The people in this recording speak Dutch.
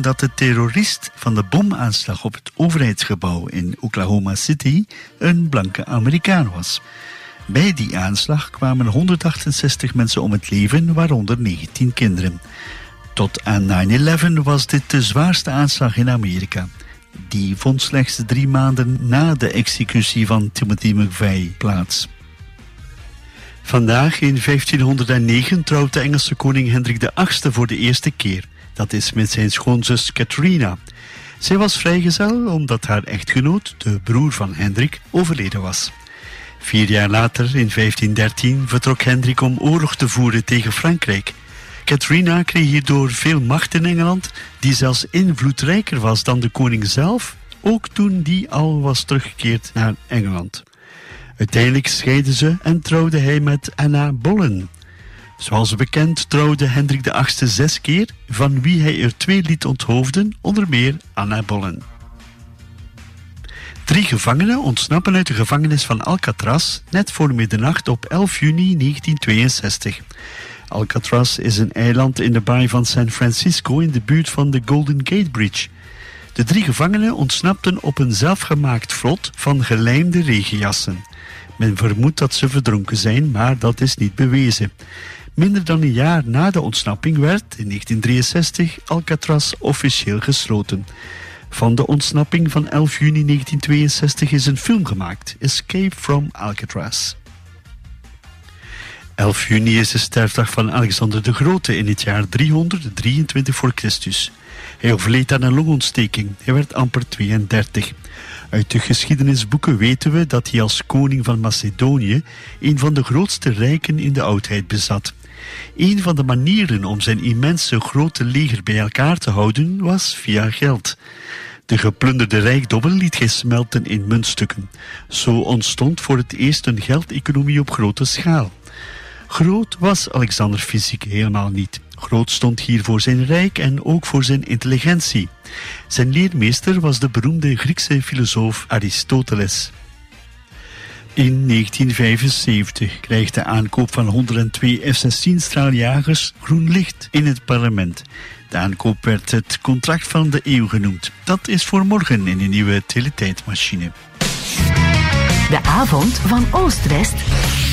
dat de terrorist van de bomaanslag op het overheidsgebouw in Oklahoma City een blanke Amerikaan was. Bij die aanslag kwamen 168 mensen om het leven, waaronder 19 kinderen. Tot aan 9/11 was dit de zwaarste aanslag in Amerika. Die vond slechts 3 maanden na de executie van Timothy McVeigh plaats. Vandaag in 1509 trouwt de Engelse koning Hendrik VIII voor de eerste keer. Dat is met zijn schoonzus Catharina. Zij was vrijgezel omdat haar echtgenoot, de broer van Hendrik, overleden was. 4 jaar later, in 1513, vertrok Hendrik om oorlog te voeren tegen Frankrijk. Catharina kreeg hierdoor veel macht in Engeland, die zelfs invloedrijker was dan de koning zelf, ook toen die al was teruggekeerd naar Engeland. Uiteindelijk scheidden ze en trouwde hij met Anna Boleyn. Zoals bekend trouwde Hendrik VIII 6 keer, van wie hij er 2 liet onthoofden, onder meer Anna Boleyn. 3 gevangenen ontsnappen uit de gevangenis van Alcatraz net voor middernacht op 11 juni 1962. Alcatraz is een eiland in de baai van San Francisco in de buurt van de Golden Gate Bridge. De 3 gevangenen ontsnapten op een zelfgemaakt vlot van gelijmde regenjassen. Men vermoedt dat ze verdronken zijn, maar dat is niet bewezen. Minder dan een jaar na de ontsnapping werd, in 1963, Alcatraz officieel gesloten. Van de ontsnapping van 11 juni 1962 is een film gemaakt, Escape from Alcatraz. 11 juni is de sterfdag van Alexander de Grote in het jaar 323 voor Christus. Hij overleed aan een longontsteking. Hij werd amper 32. Uit de geschiedenisboeken weten we dat hij als koning van Macedonië een van de grootste rijken in de oudheid bezat. Een van de manieren om zijn immense grote leger bij elkaar te houden was via geld. De geplunderde rijkdommen liet hij smelten in muntstukken. Zo ontstond voor het eerst een geldeconomie op grote schaal. Groot was Alexander fysiek helemaal niet. Groot stond hier voor zijn rijk en ook voor zijn intelligentie. Zijn leermeester was de beroemde Griekse filosoof Aristoteles. In 1975 krijgt de aankoop van 102 F-16-straaljagers groen licht in het parlement. De aankoop werd het contract van de eeuw genoemd. Dat is voor morgen in de nieuwe teletijdmachine. De avond van Oost-West